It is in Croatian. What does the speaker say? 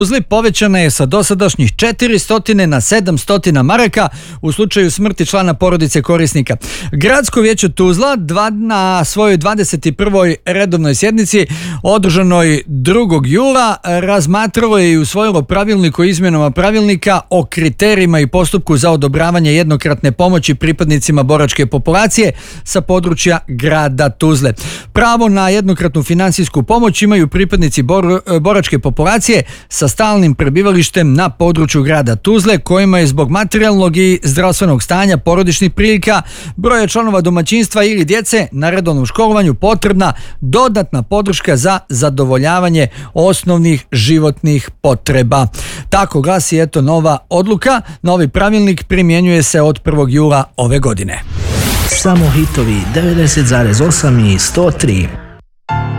Tuzli povećana je sa dosadašnjih 400 na 700 maraka u slučaju smrti člana porodice korisnika. Gradsko vijeće Tuzla na svojoj 21. redovnoj sjednici održanoj 2. jula razmatralo je i usvojilo pravilnik o izmjenama pravilnika o kriterijima i postupku za odobravanje jednokratne pomoći pripadnicima boračke populacije sa područja grada Tuzle. Pravo na jednokratnu finansijsku pomoć imaju pripadnici boračke populacije sa stalnim prebivalištem na području grada Tuzle, kojima je zbog materijalnog i zdravstvenog stanja, porodičnih prilika, broja članova domaćinstva ili djece na redovnom školovanju potrebna dodatna podrška za zadovoljavanje osnovnih životnih potreba. Tako glasi nova odluka. Novi pravilnik primjenjuje se od 1. jula ove godine. Samo hitovi 90,8 i 103.